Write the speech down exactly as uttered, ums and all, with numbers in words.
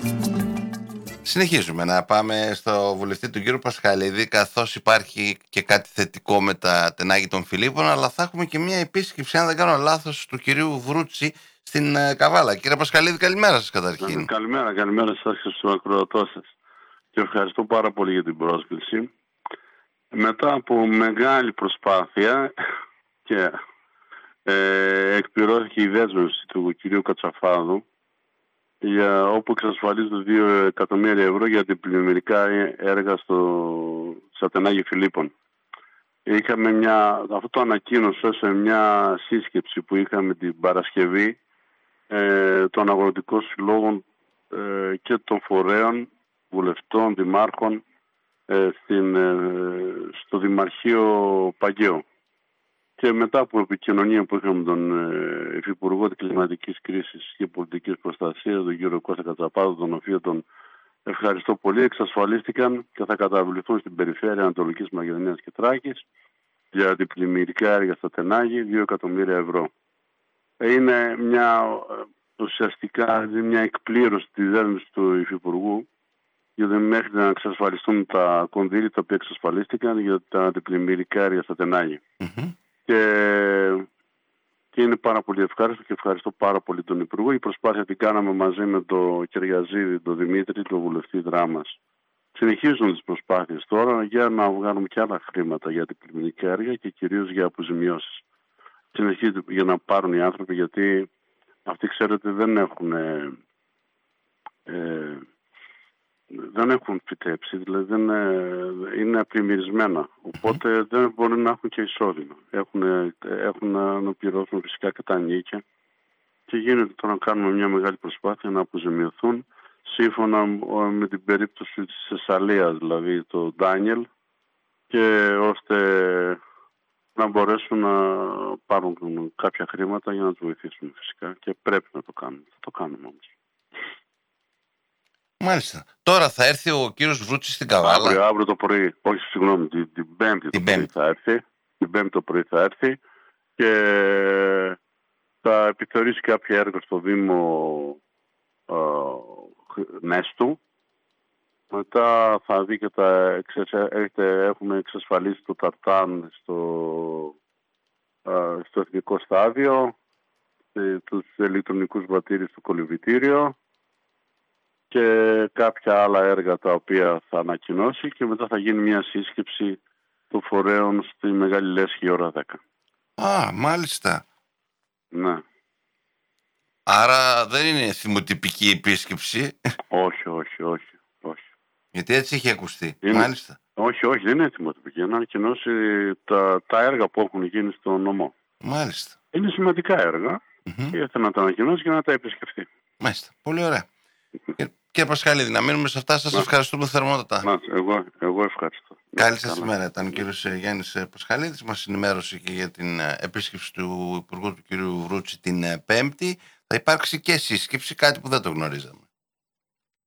Συνεχίζουμε να πάμε στο βουλευτή του κύριο Πασχαλίδη, καθώς υπάρχει και κάτι θετικό με τα τενάγη των Φιλίππων, αλλά θα έχουμε και μια επίσκεψη, αν δεν κάνω λάθος, του κυρίου Βρούτση στην uh, Καβάλα. Κύριε Πασχαλίδη, καλημέρα σας καταρχήν. Καλημέρα, καλημέρα σας και στους ακροατές σας. Και ευχαριστώ πάρα πολύ για την πρόσκληση. Μετά από μεγάλη προσπάθεια και ε, εκπληρώθηκε η δέσμευση του κυρίου Κατσαφάδου, για, όπου εξασφαλίζονται δύο εκατομμύρια ευρώ για την πλημμυρικά έργα στο, στα τενάγη Φιλίππων. Είχαμε μια, αυτό το ανακοίνωσε σε μια σύσκεψη που είχαμε την Παρασκευή ε, των αγροτικών συλλόγων ε, και των φορέων, βουλευτών, δημάρχων ε, στην, ε, στο Δημαρχείο Παγκαίο. Και μετά από επικοινωνία που είχαμε τον ε, Υφυπουργό της Κλιματικής Κρίσης και Πολιτικής Προστασίας, τον κύριο Κώστα Κατσαπάδο, τον οποίο τον ευχαριστώ πολύ, εξασφαλίστηκαν και θα καταβληθούν στην περιφέρεια Ανατολικής Μακεδονίας και Θράκης για την πλημμυρικά έργα στα τενάγη δύο εκατομμύρια ευρώ. Είναι μια ουσιαστικά μια εκπλήρωση της δέσμευσης του Υφυπουργού, γιατί μέχρι να εξασφαλιστούν τα κονδύλια τα οποία εξασφαλίστηκαν για τα αντιπλημμυρικά έργα στα τενάγη. Mm-hmm. Και, και είναι πάρα πολύ ευχάριστο και ευχαριστώ πάρα πολύ τον Υπουργό. Η προσπάθεια την κάναμε μαζί με τον Κυριαζίδη, τον Δημήτρη, τον βουλευτή Δράμας. Συνεχίζουν τις προσπάθειες τώρα για να βγάλουμε και άλλα χρήματα για την πλημμυρικά έργα και κυρίως για αποζημιώσεις. Συνεχίζουν για να πάρουν οι άνθρωποι, γιατί αυτοί ξέρετε δεν έχουν ε, ε, δεν έχουν φυτέψει, δηλαδή δεν είναι, είναι απλημμυρισμένα. Οπότε mm-hmm. δεν μπορούν να έχουν και εισόδημα. Έχουν, έχουν να πληρώσουν φυσικά και τα νίκια. Και γίνεται τώρα να κάνουμε μια μεγάλη προσπάθεια να αποζημιωθούν σύμφωνα με την περίπτωση της Θεσσαλίας, δηλαδή το Ντάνιελ, και ώστε να μπορέσουν να πάρουν κάποια χρήματα για να τους βοηθήσουν φυσικά. Και πρέπει να το κάνουμε. Θα το κάνουμε όμως. Μάλιστα. Τώρα θα έρθει ο κύριος Βρούτσης στην Καβάλα. Αύριο, αύριο το πρωί, όχι συγγνώμη, την, την Πέμπτη το πρωί θα έρθει. Την Πέμπτη το πρωί θα έρθει και θα επιθεωρήσει κάποια έργα στο Δήμο ε, Νέστου. Μετά θα δει και τα έχουμε εξασφαλίσει το ταρτάν στο, ε, στο εθνικό στάδιο, ε, τους ηλεκτρονικούς βατήρες στο κολυβητήριο και κάποια άλλα έργα τα οποία θα ανακοινώσει, και μετά θα γίνει μια σύσκεψη των φορέων στη Μεγάλη Λέσχη ώρα δέκα. Α, μάλιστα. Ναι. Άρα δεν είναι θυμοτυπική επίσκεψη. Όχι, όχι, όχι, όχι. Γιατί έτσι είχε ακουστεί. Είναι... Μάλιστα. Όχι, όχι, δεν είναι θυμοτυπική. Είναι να ανακοινώσει τα, τα έργα που έχουν γίνει στον νομό. Μάλιστα. Είναι σημαντικά έργα mm-hmm. και θα να τα ανακοινώσει και να τα επισκεφτεί. Μάλιστα. Πολύ ωραία. Κύριε Πασχαλίδη, να μείνουμε σε αυτά. Σας να. ευχαριστούμε θερμότατα. Να, εγώ, εγώ ευχαριστώ. Καλή σας ημέρα. Ήταν ο κύριος Γιάννης Πασχαλίδης. Μας ενημέρωσε και για την επίσκεψη του Υπουργού του κύριου Βρούτση την Πέμπτη. Θα υπάρξει και σύσκεψη, κάτι που δεν το γνωρίζαμε.